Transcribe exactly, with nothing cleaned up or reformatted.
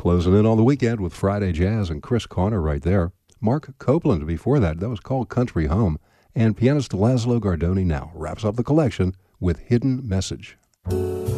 Closing in on the weekend with Friday Jazz and Chris Corner right there. Mark Copeland before that. That was called Country Home. And pianist Laszlo Gardoni now wraps up the collection with Hidden Message.